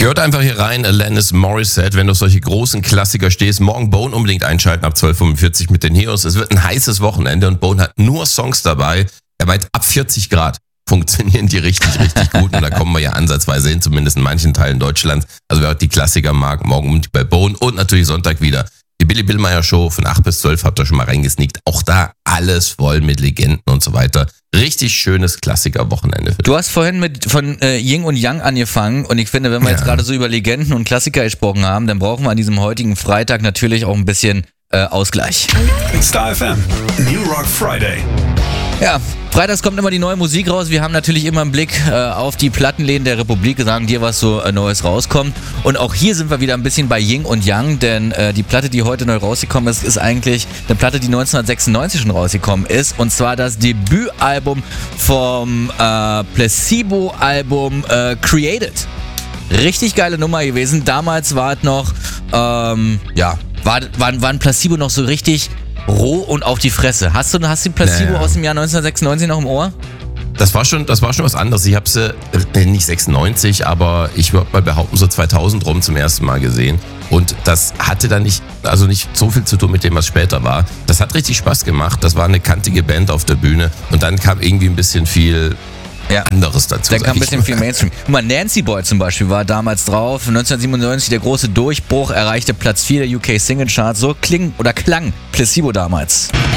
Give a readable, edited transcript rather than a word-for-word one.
Gehört einfach hier rein, Alanis Morissette, wenn du auf solche großen Klassiker stehst. Morgen Bone unbedingt einschalten ab 12:45 mit den Heroes. Es wird ein heißes Wochenende und Bone hat nur Songs dabei. Er meint, ab 40 Grad funktionieren die richtig, richtig gut. Und da kommen wir ja ansatzweise hin, zumindest in manchen Teilen Deutschlands. Also wer auch die Klassiker mag, morgen unbedingt bei Bone und natürlich Sonntag wieder. Die Billy Billmeyer Show von 8 bis 12 habt ihr schon mal reingesneakt. Auch da alles voll mit Legenden und so weiter. Richtig schönes Klassiker-Wochenende. Du hast vorhin von Yin und Yang angefangen und ich finde, wenn wir jetzt gerade so über Legenden und Klassiker gesprochen haben, dann brauchen wir an diesem heutigen Freitag natürlich auch ein bisschen Ausgleich. Star FM, New Rock Friday. Ja, freitags kommt immer die neue Musik raus. Wir haben natürlich immer einen Blick auf die Plattenläden der Republik, sagen dir, was so Neues rauskommt. Und auch hier sind wir wieder ein bisschen bei Yin und Yang, denn die Platte, die heute neu rausgekommen ist, ist eigentlich eine Platte, die 1996 schon rausgekommen ist. Und zwar das Debütalbum vom Placebo-Album Created. Richtig geile Nummer gewesen. Damals war es noch, war ein Placebo noch so richtig roh und auf die Fresse. Hast du die Placebo aus dem Jahr 1996 noch im Ohr? Das war schon was anderes. Ich habe sie nicht 96, aber ich würde mal behaupten, so 2000 rum zum ersten Mal gesehen. Und das hatte dann nicht so viel zu tun mit dem, was später war. Das hat richtig Spaß gemacht. Das war eine kantige Band auf der Bühne. Und dann kam irgendwie ein bisschen viel anderes dazu. Da kam ein bisschen viel Mainstream. Guck mal, Nancy Boy zum Beispiel war damals drauf. 1997 der große Durchbruch, erreichte Platz 4 der UK Single Chart. So klang Placebo damals.